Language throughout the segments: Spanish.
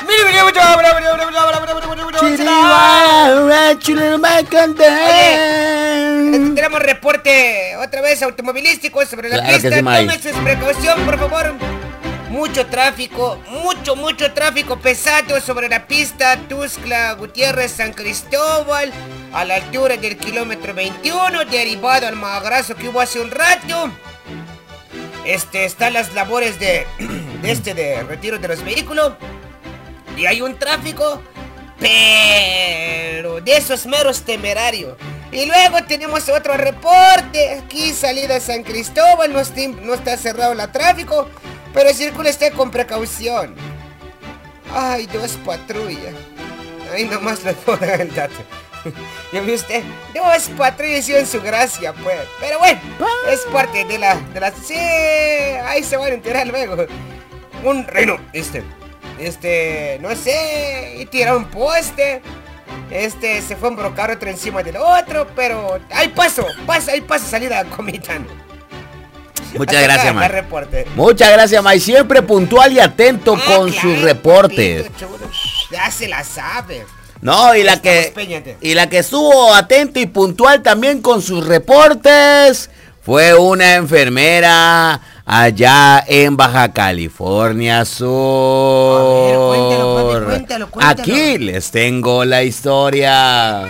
Tenemos reporte otra vez automovilístico sobre la pista. Tomen sus precaución, por favor. Mucho tráfico pesado sobre la pista Tuxtla Gutiérrez San Cristóbal, a la altura del kilómetro 21, derivado al madrazo que hubo hace un rato. Están las labores de retiro de los vehículos. Y hay un tráfico, pero de esos meros temerarios. Y luego tenemos otro reporte. Aquí salida San Cristóbal, no está cerrado el tráfico, pero circula usted con precaución. Ay, 2 patrullas. Ahí nomás le puedo dar el dato. ¿Ya vio usted? 2 patrullas en su gracia, pues. Pero bueno, es parte de la... Sí, ahí se van a enterar luego. Un reno, no sé, y tira un poste. Se fue a embrocar otro encima del otro, pero hay paso salida a Comitán. Muchas gracias, May. Muchas gracias, May. Siempre puntual y atento con sus reportes. Ya se la sabe. No, y la que estuvo atenta y puntual también con sus reportes fue una enfermera allá en Baja California Sur. A ver, cuéntalo. Aquí les tengo la historia.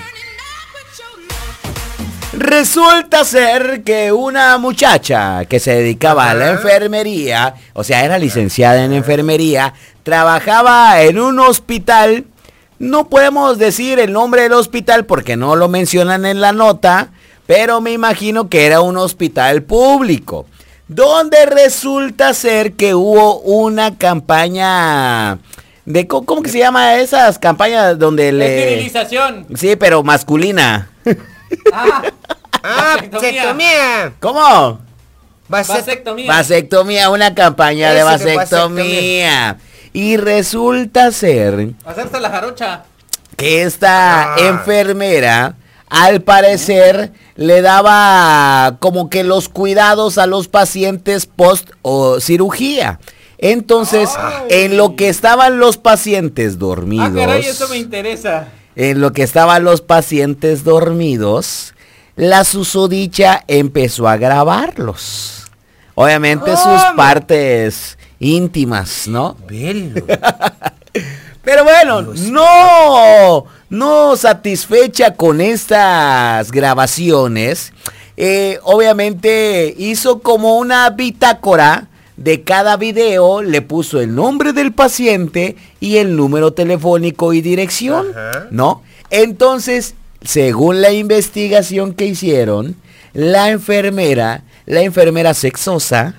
Resulta ser que una muchacha que se dedicaba a la enfermería, o sea, era licenciada en enfermería, trabajaba en un hospital. No podemos decir el nombre del hospital porque no lo mencionan en la nota, pero me imagino que era un hospital público, donde resulta ser que hubo una campaña de, ¿cómo que se llama esas campañas donde esterilización? Sí, pero masculina. Vasectomía. ¿Cómo? Vasectomía. Una campaña de vasectomía. Y resulta ser... hacerse la jarocha. Que esta enfermera, al parecer, le daba como que los cuidados a los pacientes post o cirugía. Entonces, en lo que estaban los pacientes dormidos... caray, eso me interesa. En lo que estaban los pacientes dormidos, la susodicha empezó a grabarlos. Obviamente sus partes íntimas, ¿no? Pero bueno, no satisfecha con estas grabaciones, obviamente hizo como una bitácora de cada video, le puso el nombre del paciente y el número telefónico y dirección, ¿no? Entonces, según la investigación que hicieron, la enfermera sexosa,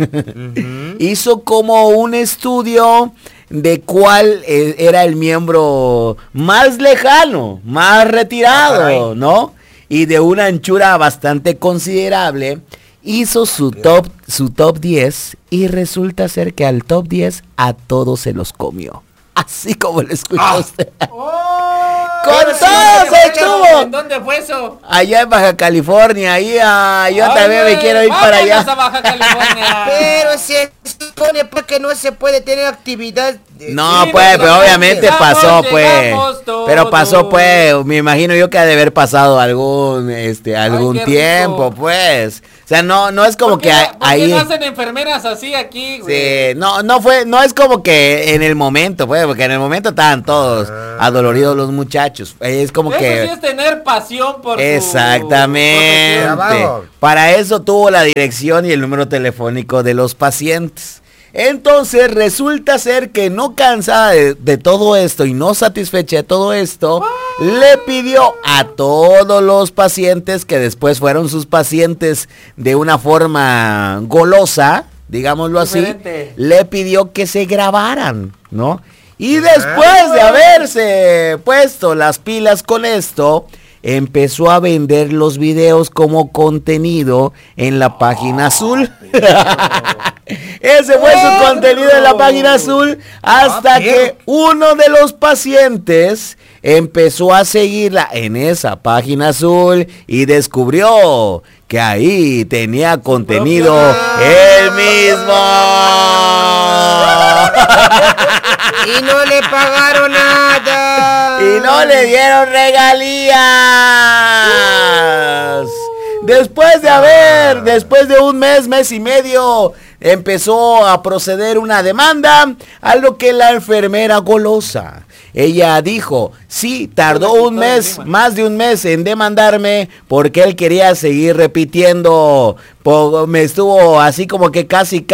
hizo como un estudio de cuál era el miembro más lejano, más retirado, ¿no? Y de una anchura bastante considerable. Hizo su top 10 y resulta ser que al top 10 a todos se los comió. Así como lo escuchó usted. ¡Con todos se estuvo! ¿En dónde fue eso? Allá en Baja California, yo también me quiero ir para allá. A Baja California. Pero se supone pues que no se puede tener actividad. No, pues, pero obviamente pasó, pues. Pero pasó, pues, me imagino yo que ha de haber pasado algún tiempo, pues. O sea, no es como que ahí. ¿Por qué no hacen enfermeras así aquí, güey? Sí, no es como que en el momento, pues, porque en el momento estaban todos adoloridos los muchachos. Es como eso que. Sí es tener pasión por exactamente. su trabajo. Para eso tuvo la dirección y el número telefónico de los pacientes. Entonces resulta ser que no cansada de todo esto y no satisfecha de todo esto, le pidió a todos los pacientes que después fueron sus pacientes de una forma golosa, digámoslo así, le pidió que se grabaran, ¿no? Y después de haberse puesto las pilas con esto, empezó a vender los videos como contenido en la página azul. Ese fue su contenido en la página azul hasta que uno de los pacientes empezó a seguirla en esa página azul y descubrió que ahí tenía contenido él mismo. Y no le pagaron nada. Y no le dieron regalías. Después de un mes y medio, empezó a proceder una demanda, a lo que la enfermera golosa, ella dijo, sí, tardó un mes, más de un mes en demandarme, porque él quería seguir repitiendo, me estuvo así como que casi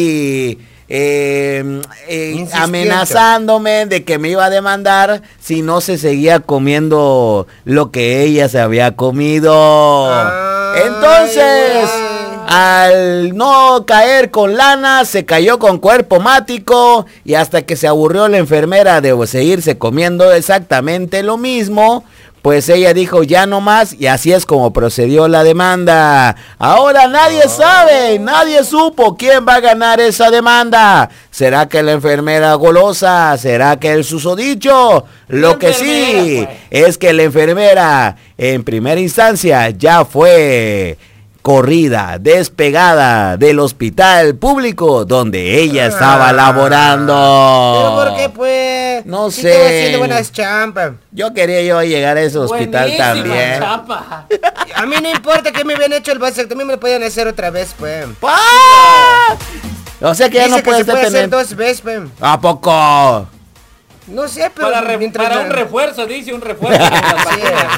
amenazándome de que me iba a demandar si no se seguía comiendo lo que ella se había comido. Entonces, al no caer con lana, se cayó con cuerpo mático, y hasta que se aburrió la enfermera de seguirse comiendo exactamente lo mismo, pues ella dijo ya no más, y así es como procedió la demanda. Ahora nadie sabe, nadie supo quién va a ganar esa demanda. ¿Será que la enfermera golosa? ¿Será que el susodicho? Lo que sí es que la enfermera en primera instancia ya fue corrida, despegada del hospital público donde ella estaba laborando. ¿Pero por qué, pues? No Sí, sé. estaba haciendo buenas champas. Yo quería llegar a ese hospital Buenísima también. chapa. A mí no importa que me habían hecho el vasectomía, me lo podían hacer otra vez, pues. ¡Ah! O sea que ya Dice no que se puedes puede hacer tener. 2 veces, pues. ¿A poco? No sé, pero mientras Para no- un refuerzo, dice un refuerzo. de las Sí, vacunas.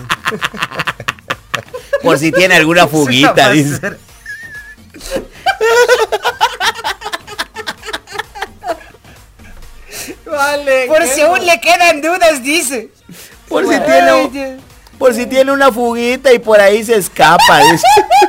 Por si tiene alguna fuguita, Sí, dice. Vale. Por qué si aún le quedan dudas, dice. Por si Ay, tiene, Dios. por si tiene una fuguita y por ahí se escapa, dice.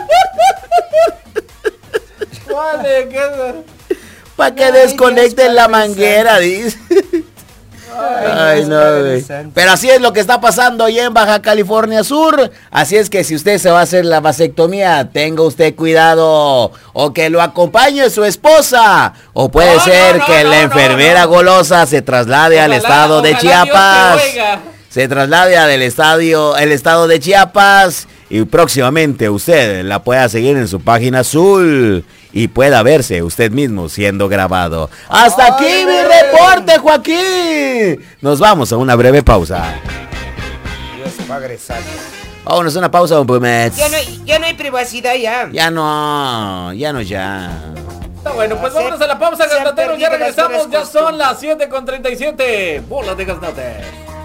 Vale, qué. Para que Ay, desconecten Dios, la Padre manguera, dice. Ay, no, Padre güey. Santo. Pero así es lo que está pasando allá en Baja California Sur. Así es que si usted se va a hacer la vasectomía, tenga usted cuidado. O que lo acompañe su esposa. O puede ser que la enfermera golosa se traslade al estado de Chiapas. Se traslade al el estado de Chiapas. Y próximamente usted la pueda seguir en su página azul. Y pueda verse usted mismo siendo grabado. Hasta aquí mi reporte, Joaquín. Nos vamos a una breve pausa. Dios Padre Santo. Vámonos a una pausa, don Pumets. Ya no hay privacidad ya. Ya no. Está bueno, pues Se- vámonos a la pausa, se han gastateros. Ya perdido las regresamos. buenas Ya son las 7:37. Bola de gaznate.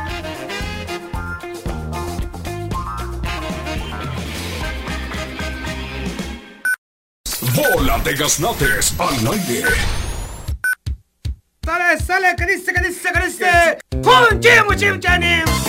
Bola de gaznates al aire. Sale, que dice. ¡Pum! ¡Chim, chim, chanim!